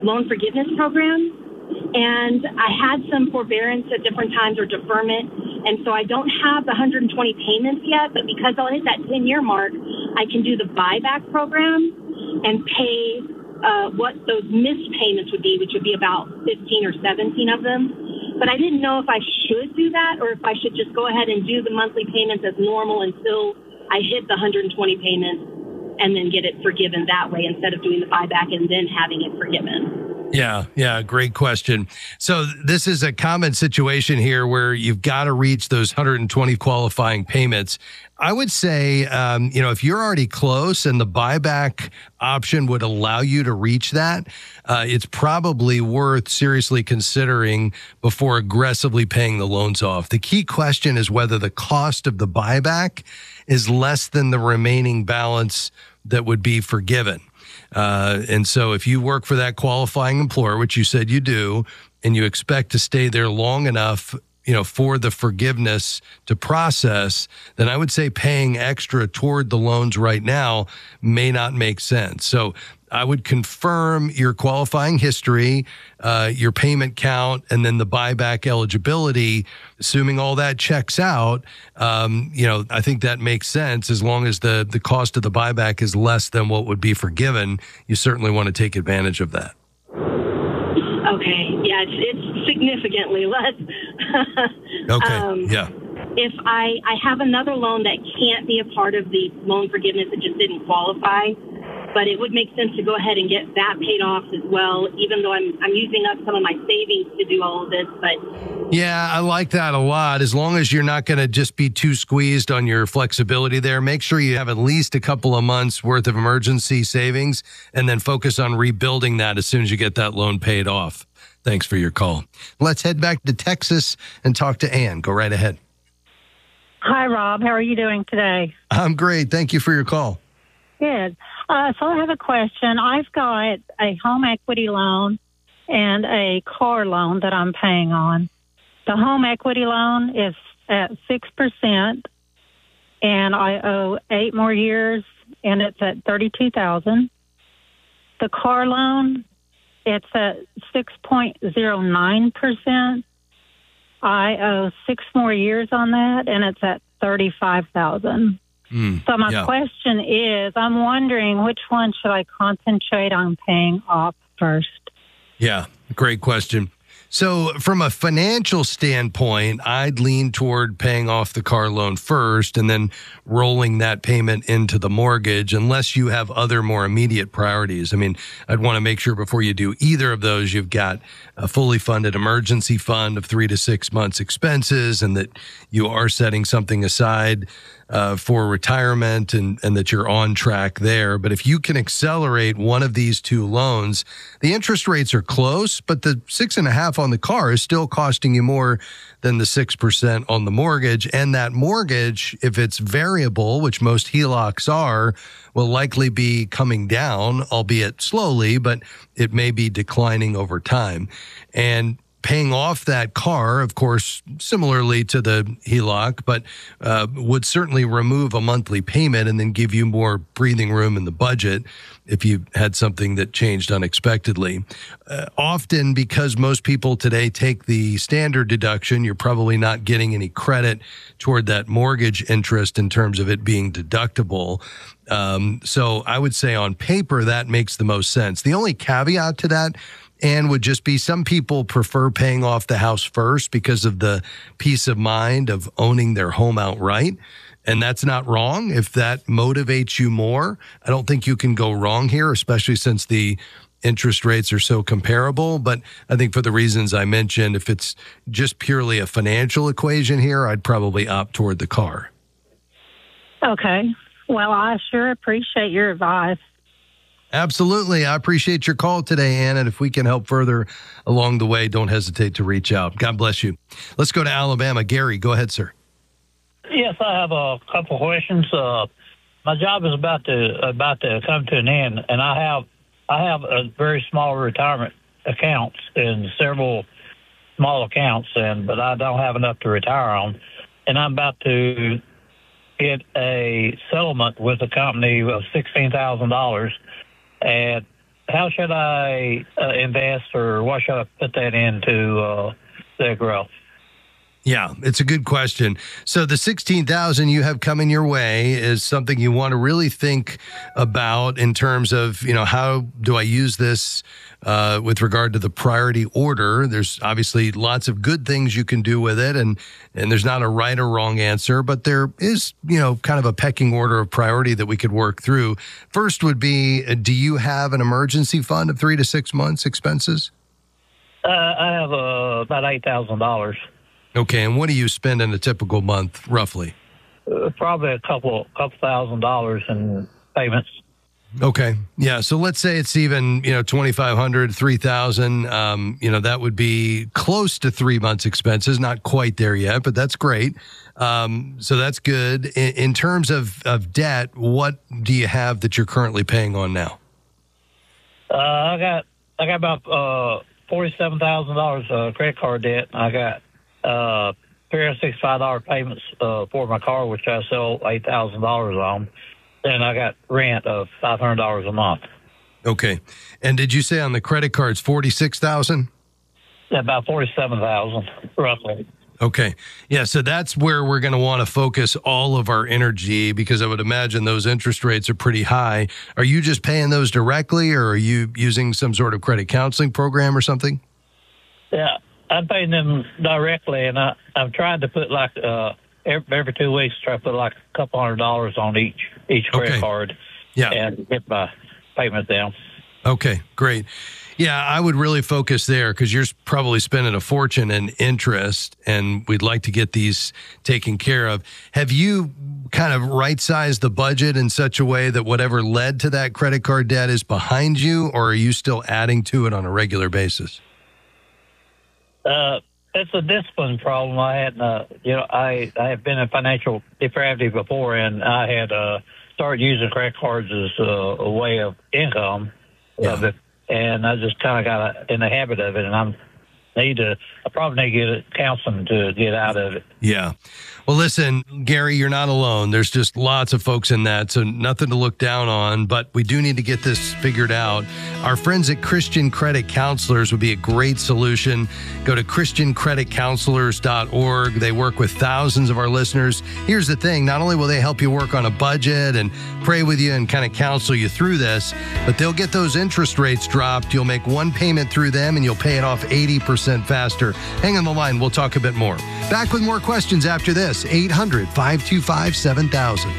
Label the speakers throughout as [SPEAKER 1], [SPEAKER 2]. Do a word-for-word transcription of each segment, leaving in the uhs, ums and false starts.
[SPEAKER 1] loan forgiveness program. And I had some forbearance at different times or deferment. And so I don't have the one hundred twenty payments yet, but because I'll hit that ten-year mark, I can do the buyback program and pay uh, what those missed payments would be, which would be about fifteen or seventeen of them. But I didn't know if I should do that or if I should just go ahead and do the monthly payments as normal until I hit the one hundred twenty payments and then get it forgiven that way instead of doing the buyback and then having it forgiven.
[SPEAKER 2] Yeah, yeah, great question. So this is a common situation here where you've got to reach those one hundred twenty qualifying payments. I would say, um, you know, if you're already close and the buyback option would allow you to reach that, uh, it's probably worth seriously considering before aggressively paying the loans off. The key question is whether the cost of the buyback is less than the remaining balance that would be forgiven. Uh, and so if you work for that qualifying employer, which you said you do, and you expect to stay there long enough, you know, for the forgiveness to process, then I would say paying extra toward the loans right now may not make sense. So I would confirm your qualifying history, uh, your payment count, and then the buyback eligibility. Assuming all that checks out, um, you know, I think that makes sense. As long as the, the cost of the buyback is less than what would be forgiven, you certainly want to take advantage of that.
[SPEAKER 1] Okay. Yeah, it's, it's significantly less.
[SPEAKER 2] Okay.
[SPEAKER 1] Um,
[SPEAKER 2] yeah.
[SPEAKER 1] If I, I have another loan that can't be a part of the loan forgiveness, it just didn't qualify, but it would make sense to go ahead and get that paid off as well, even though I'm I'm using up some of my savings to do all of this. But
[SPEAKER 2] yeah, I like that a lot. As long as you're not going to just be too squeezed on your flexibility there, make sure you have at least a couple of months worth of emergency savings and then focus on rebuilding that as soon as you get that loan paid off. Thanks for your call. Let's head back to Texas and talk to Ann. Go right ahead.
[SPEAKER 3] Hi, Rob. How are you doing today?
[SPEAKER 2] I'm great. Thank you for your call.
[SPEAKER 3] Good. Uh, so I have a question. I've got a home equity loan and a car loan that I'm paying on. The home equity loan is at six percent, and I owe eight more years, and it's at thirty-two thousand dollars. The car loan, it's at six point zero nine percent. I owe six more years on that, and it's at thirty-five thousand dollars.
[SPEAKER 2] Mm,
[SPEAKER 3] so my
[SPEAKER 2] yeah.
[SPEAKER 3] question is, I'm wondering which one should I concentrate on paying off first?
[SPEAKER 2] Yeah, great question. So from a financial standpoint, I'd lean toward paying off the car loan first and then rolling that payment into the mortgage unless you have other more immediate priorities. I mean, I'd want to make sure before you do either of those, you've got a fully funded emergency fund of three to six months expenses and that you are setting something aside Uh, for retirement and, and that you're on track there. But if you can accelerate one of these two loans, the interest rates are close, but the six and a half on the car is still costing you more than the six percent on the mortgage. And that mortgage, if it's variable, which most H E L O Cs are, will likely be coming down, albeit slowly, but it may be declining over time. And paying off that car, of course, similarly to the H E L O C, but uh, would certainly remove a monthly payment and then give you more breathing room in the budget if you had something that changed unexpectedly. Uh, often, because most people today take the standard deduction, you're probably not getting any credit toward that mortgage interest in terms of it being deductible. Um, so I would say on paper, that makes the most sense. The only caveat to that, and would just be some people prefer paying off the house first because of the peace of mind of owning their home outright. And that's not wrong. If that motivates you more, I don't think you can go wrong here, especially since the interest rates are so comparable. But I think for the reasons I mentioned, if it's just purely a financial equation here, I'd probably opt toward the car.
[SPEAKER 3] Okay. Well, I sure appreciate your advice.
[SPEAKER 2] Absolutely. I appreciate your call today, Ann. And if we can help further along the way, don't hesitate to reach out. God bless you. Let's go to Alabama. Gary, go ahead, sir.
[SPEAKER 4] Yes, I have a couple questions. Uh, my job is about to about to come to an end, and I have I have a very small retirement accounts and several small accounts, and but I don't have enough to retire on, and I'm about to get a settlement with a company of sixteen thousand dollars. And how should I uh, invest, or what should I put that into uh, the growth?
[SPEAKER 2] Yeah, it's a good question. So the sixteen thousand you have coming your way is something you want to really think about in terms of, you know, how do I use this uh, with regard to the priority order? There's obviously lots of good things you can do with it, and and there's not a right or wrong answer, but there is, you know, kind of a pecking order of priority that we could work through. First would be, uh, do you have an emergency fund of three to six months expenses?
[SPEAKER 4] Uh, I have uh, about eight thousand dollars.
[SPEAKER 2] Okay, and what do you spend in a typical month, roughly?
[SPEAKER 4] Uh, probably a couple couple thousand dollars in payments.
[SPEAKER 2] Okay, yeah. So let's say it's even, you know, twenty-five hundred, three thousand. Um, you know, that would be close to three months' expenses. Not quite there yet, but that's great. Um, so that's good. In, in terms of of debt, what do you have that you're currently paying on now?
[SPEAKER 4] Uh, I got I got about uh, forty-seven thousand dollars uh, credit card debt. I got uh, three hundred sixty-five dollars payments uh, for my car, which I sell eight thousand dollars on. And I got rent of five hundred dollars a month.
[SPEAKER 2] Okay. And did you say on the credit cards forty-six thousand dollars?
[SPEAKER 4] Yeah, about forty-seven thousand dollars, roughly.
[SPEAKER 2] Okay. Yeah. So that's where we're going to want to focus all of our energy, because I would imagine those interest rates are pretty high. Are you just paying those directly, or are you using some sort of credit counseling program or something?
[SPEAKER 4] Yeah, I'm paying them directly, and I, I'm trying to put like uh, every, every two weeks, try to put like a couple hundred dollars on each each credit
[SPEAKER 2] Okay.
[SPEAKER 4] card,
[SPEAKER 2] Yeah.
[SPEAKER 4] and get my payment down.
[SPEAKER 2] Okay, great. Yeah, I would really focus there, because you're probably spending a fortune in interest, and we'd like to get these taken care of. Have you kind of right-sized the budget in such a way that whatever led to that credit card debt is behind you, or are you still adding to it on a regular basis?
[SPEAKER 4] Uh, it's a discipline problem. I had, uh, you know, I I have been in financial depravity before, and I had uh, started using credit cards as uh, a way of income.
[SPEAKER 2] Yeah.
[SPEAKER 4] Of it, and I just kind of got in the habit of it, and I'm need to. I probably need to get counseling to get out of it.
[SPEAKER 2] Yeah. Well, listen, Gary, you're not alone. There's just lots of folks in that, so nothing to look down on, but we do need to get this figured out. Our friends at Christian Credit Counselors would be a great solution. Go to christian credit counselors dot org. They work with thousands of our listeners. Here's the thing. Not only will they help you work on a budget and pray with you and kind of counsel you through this, but they'll get those interest rates dropped. You'll make one payment through them, and you'll pay it off eighty percent faster. Hang on the line. We'll talk a bit more. Back with more questions after this. eight hundred, five two five, seven thousand.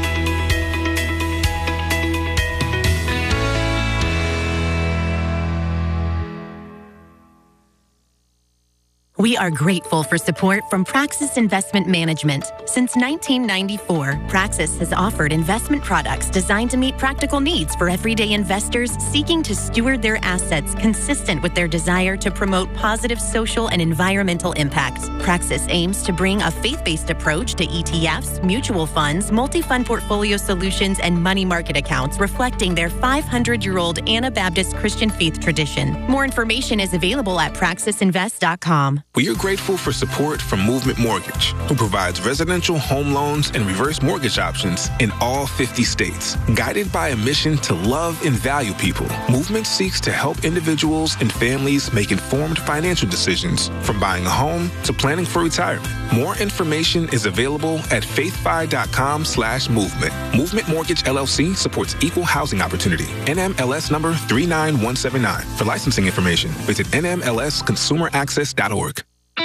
[SPEAKER 5] We are grateful for support from Praxis Investment Management. Since nineteen ninety-four, Praxis has offered investment products designed to meet practical needs for everyday investors seeking to steward their assets consistent with their desire to promote positive social and environmental impact. Praxis aims to bring a faith-based approach to E T Fs, mutual funds, multi-fund portfolio solutions, and money market accounts, reflecting their five hundred year old Anabaptist Christian faith tradition. More information is available at praxis invest dot com.
[SPEAKER 6] We are grateful for support from Movement Mortgage, who provides residential home loans and reverse mortgage options in all fifty states. Guided by a mission to love and value people, Movement seeks to help individuals and families make informed financial decisions, from buying a home to planning for retirement. More information is available at faithfi.com slash movement. Movement Mortgage L L C supports equal housing opportunity. N M L S number three nine one seven nine. For licensing information, visit N M L S consumer access dot org.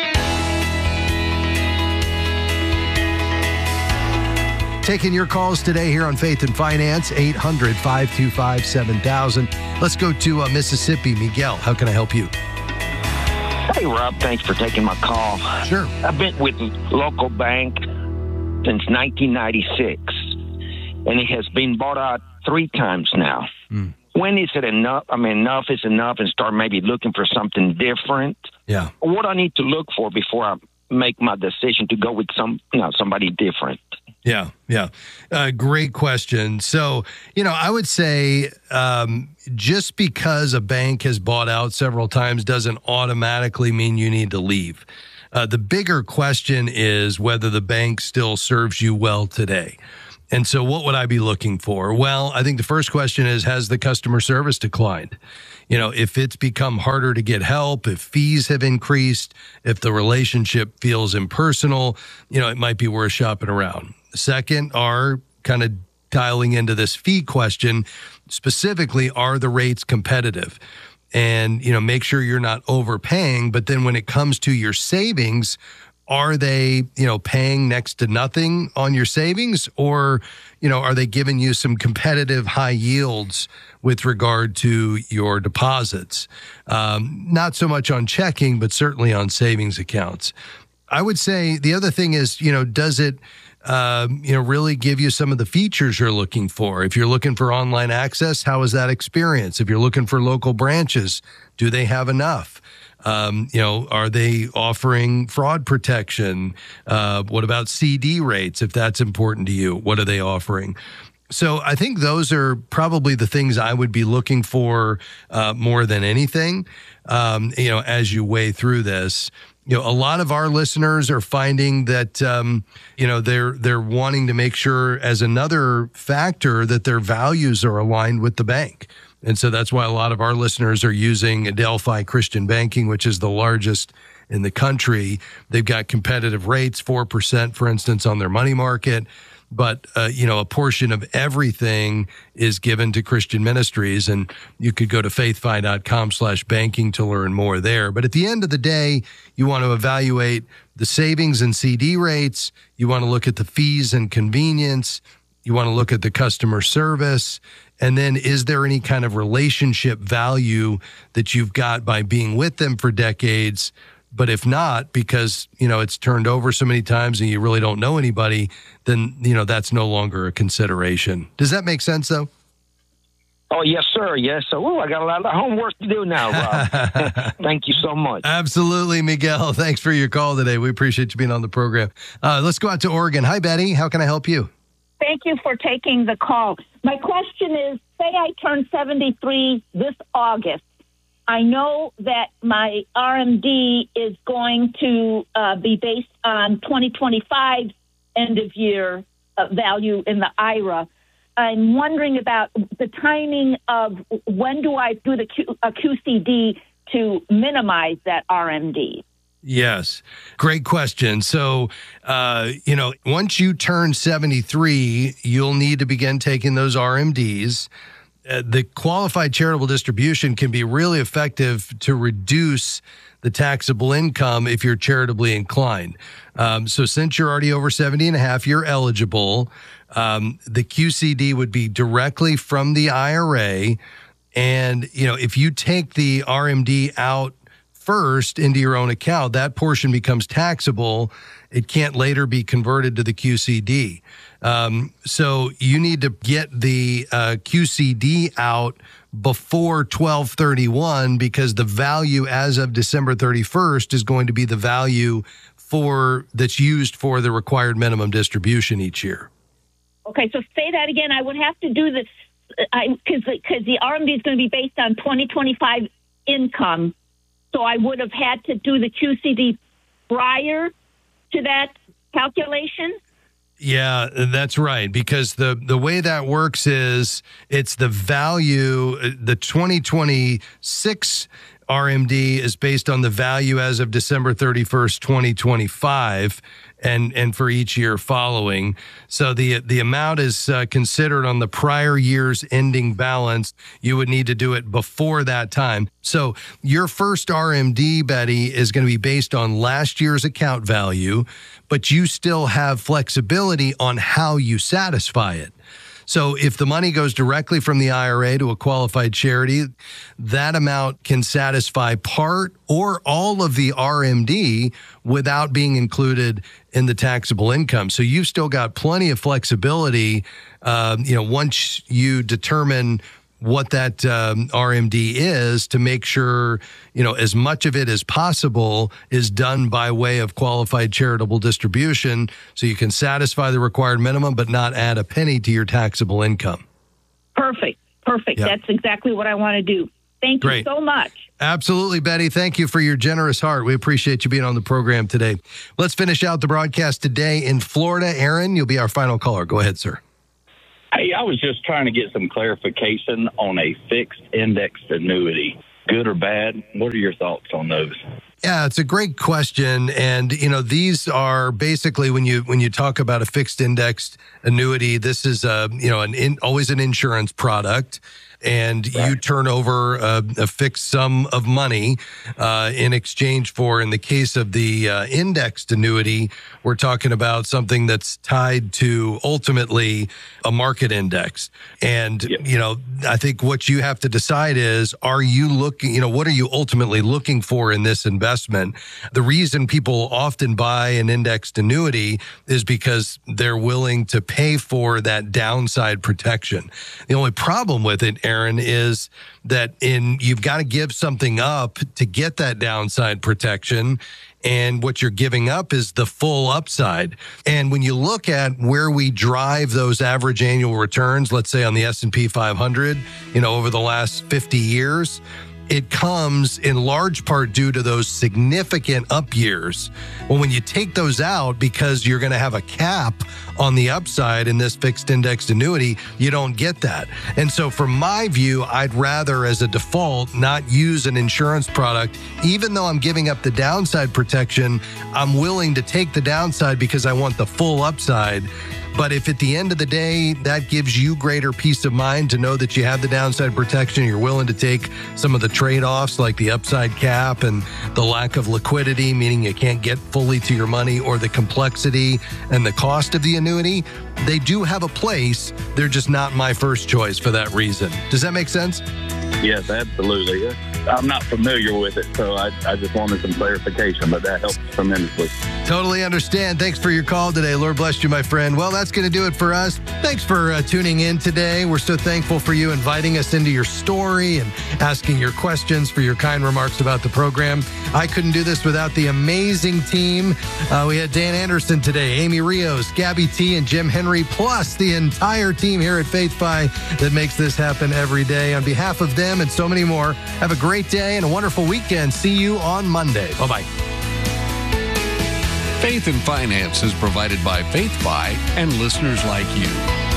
[SPEAKER 2] Taking your calls today here on Faith and Finance, eight hundred, five two five, seven thousand. Let's go to uh, Mississippi. Miguel, how can I help you?
[SPEAKER 7] Hey, Rob, thanks for taking my call.
[SPEAKER 2] Sure.
[SPEAKER 7] I've been with local bank since nineteen ninety-six, and it has been bought out three times now. Mm. When is it enough? I mean, enough is enough, and start maybe looking for something different?
[SPEAKER 2] Yeah.
[SPEAKER 7] What I need to look for before I make my decision to go with some, you know, somebody different?
[SPEAKER 2] Yeah, yeah. Uh, great question. So, you know, I would say um, just because a bank has bought out several times doesn't automatically mean you need to leave. Uh, the bigger question is whether the bank still serves you well today. And so what would I be looking for? Well, I think the first question is, has the customer service declined? You know, if it's become harder to get help, if fees have increased, if the relationship feels impersonal, you know, it might be worth shopping around. Second are kind of dialing into this fee question. Specifically, are the rates competitive? And, you know, make sure you're not overpaying. But then when it comes to your savings, are they, you know, paying next to nothing on your savings, or, you know, are they giving you some competitive high yields with regard to your deposits? Um, not so much on checking, but certainly on savings accounts. I would say the other thing is, you know, does it, um, you know, really give you some of the features you're looking for? If you're looking for online access, how is that experience? If you're looking for local branches, do they have enough? Um, you know, are they offering fraud protection? Uh, what about C D rates? If that's important to you, what are they offering? So I think those are probably the things I would be looking for uh, more than anything, um, you know, as you weigh through this. You know, a lot of our listeners are finding that, um, you know, they're they're wanting to make sure as another factor that their values are aligned with the bank. And so that's why a lot of our listeners are using Adelphi Christian Banking, which is the largest in the country. They've got competitive rates, four percent, for instance, on their money market. But, uh, you know, a portion of everything is given to Christian Ministries. And you could go to faithfi.com slash banking to learn more there. But at the end of the day, you want to evaluate the savings and C D rates. You want to look at the fees and convenience. You want to look at the customer service. And then is there any kind of relationship value that you've got by being with them for decades? But if not, because, you know, it's turned over so many times and you really don't know anybody, then, you know, that's no longer a consideration. Does that make sense, though?
[SPEAKER 7] Oh, yes, sir. Yes, sir. Ooh, I got a lot of homework to do now, Rob. Thank you so much.
[SPEAKER 2] Absolutely, Miguel. Thanks for your call today. We appreciate you being on the program. Uh, let's go out to Oregon. Hi, Betty. How can I help you?
[SPEAKER 8] Thank you for taking the call. My question is, say I turn seventy-three this August. I know that my R M D is going to uh, be based on twenty twenty-five end of year uh, value in the I R A. I'm wondering about the timing of when do I do the Q, a Q C D to minimize that R M D?
[SPEAKER 2] Yes. Great question. So, uh, you know, once you turn seventy-three, you'll need to begin taking those R M Ds. Uh, the qualified charitable distribution can be really effective to reduce the taxable income if you're charitably inclined. Um, so since you're already over seventy and a half, you're eligible. Um, the Q C D would be directly from the I R A. And, you know, if you take the R M D out first into your own account, that portion becomes taxable. It can't later be converted to the Q C D. Um, so you need to get the uh, Q C D out before twelve thirty-one, because the value as of December thirty-first is going to be the value for that's used for the required minimum distribution each year.
[SPEAKER 8] Okay, so say that again. I would have to do this because because the R M D is going to be based on twenty twenty-five income. So I would have had to do the Q C D prior to that calculation?
[SPEAKER 2] Yeah, that's right. Because the, the way that works is it's the value, the twenty twenty-six R M D is based on the value as of December thirty-first, twenty twenty-five, and, and for each year following. So the, the amount is uh, considered on the prior year's ending balance. You would need to do it before that time. So your first R M D, Betty, is going to be based on last year's account value, but you still have flexibility on how you satisfy it. So if the money goes directly from the I R A to a qualified charity, that amount can satisfy part or all of the R M D without being included in the taxable income. So you've still got plenty of flexibility, um, you know, once you determine what that um, R M D is, to make sure, you know, as much of it as possible is done by way of qualified charitable distribution, so you can satisfy the required minimum but not add a penny to your taxable income.
[SPEAKER 8] Perfect. Perfect. Yep. That's exactly what I want to do. Thank
[SPEAKER 2] Great.
[SPEAKER 8] you so much.
[SPEAKER 2] Absolutely, Betty. Thank you for your generous heart. We appreciate you being on the program today. Let's finish out the broadcast today in Florida. Aaron, you'll be our final caller. Go ahead, sir.
[SPEAKER 9] Hey, I was just trying to get some clarification on a fixed indexed annuity. Good or bad? What are your thoughts on those?
[SPEAKER 2] Yeah, it's a great question. And, you know, these are basically when you when you talk about a fixed indexed annuity, this is, a, you know, an in, always an insurance product. And right. you turn over a, a fixed sum of money uh, in exchange for, in the case of the uh, indexed annuity, we're talking about something that's tied to ultimately a market index. And, yep. you know, I think what you have to decide is, are you looking, you know, what are you ultimately looking for in this investment? The reason people often buy an indexed annuity is because they're willing to pay for that downside protection. The only problem with it, Aaron, is that in you've got to give something up to get that downside protection. And what you're giving up is the full upside. And when you look at where we drive those average annual returns, let's say on the S and P five hundred, you know, over the last fifty years, it comes in large part due to those significant up years. Well, when you take those out because you're going to have a cap on the upside in this fixed indexed annuity, you don't get that. And so from my view, I'd rather as a default not use an insurance product. Even though I'm giving up the downside protection, I'm willing to take the downside because I want the full upside. But if at the end of the day, that gives you greater peace of mind to know that you have the downside protection, you're willing to take some of the trade-offs like the upside cap and the lack of liquidity, meaning you can't get fully to your money, or the complexity and the cost of the annuity, they do have a place. They're just not my first choice for that reason. Does that make sense?
[SPEAKER 9] Yes, absolutely. I'm not familiar with it, so I, I just wanted some clarification, but that helps tremendously.
[SPEAKER 2] Totally understand. Thanks for your call today. Lord bless you, my friend. Well, that's going to do it for us. Thanks for uh, tuning in today. We're so thankful for you inviting us into your story and asking your questions, for your kind remarks about the program. I couldn't do this without the amazing team. Uh, we had Dan Anderson today, Amy Rios, Gabby T, and Jim Henry, plus the entire team here at FaithFi that makes this happen every day. On behalf of them and so many more, have a great day and a wonderful weekend. See you on Monday. Bye-bye.
[SPEAKER 10] Faith and Finance is provided by FaithFi and listeners like you.